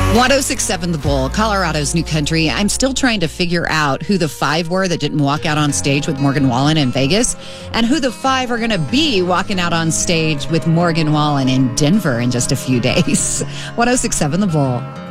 1067 The Bull, Colorado's new country. I'm still trying to figure out who the 5 were that didn't walk out on stage with Morgan Wallen in Vegas and who the 5 are going to be walking out on stage with Morgan Wallen in Denver in just a few days. 1067 The Bull.